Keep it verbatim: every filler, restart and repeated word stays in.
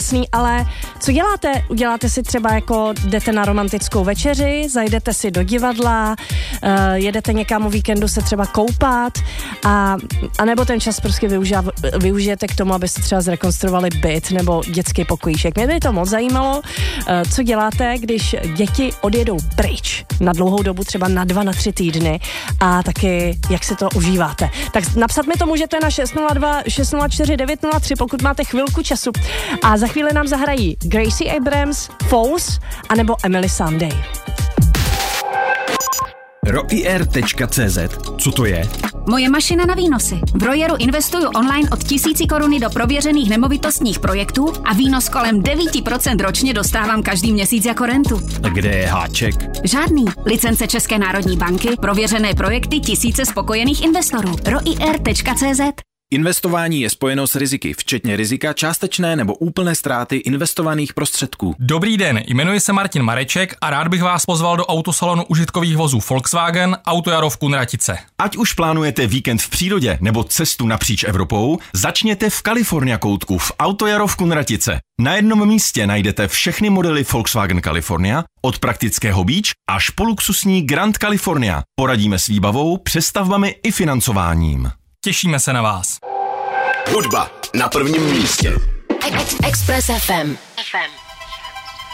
krásný, ale co děláte? Uděláte si třeba jako, jdete na romantickou večeři, zajdete si do divadla, uh, jedete někam o víkendu se třeba koupat a, a nebo ten čas prostě využija, využijete k tomu, abyste třeba zrekonstruovali byt nebo dětský pokojíček. Mě by to moc zajímalo, uh, co děláte, když děti odjedou pryč na dlouhou dobu, třeba na dva, na tři týdny a taky jak si to užíváte. Tak napsat mi to můžete na šest nula dva šest nula čtyři devět nula tři, pokud máte chvilku času. A za chvíli nám zahrají Gracie Abrams, Falls anebo Emily Sandé. roier tečka cé zet. Co to je? Moje mašina na výnosy. V Royeru investuju online od tisíci koruny do prověřených nemovitostních projektů a výnos kolem devět procent ročně dostávám každý měsíc jako rentu. A kde je háček? Žádný. Licence České národní banky, prověřené projekty, tisíce spokojených investorů. roier tečka cé zet. Investování je spojeno s riziky, včetně rizika částečné nebo úplné ztráty investovaných prostředků. Dobrý den, jmenuji se Martin Mareček a rád bych vás pozval do autosalonu užitkových vozů Volkswagen Autojaro v Kunratice. Ať už plánujete víkend v přírodě nebo cestu napříč Evropou, začněte v California koutku v Autojaro v Kunratice. Na jednom místě najdete všechny modely Volkswagen California, od praktického Beach až po luxusní Grand California. Poradíme s výbavou, přestavbami i financováním. Těšíme se na vás. Hudba na prvním místě. Express ef em.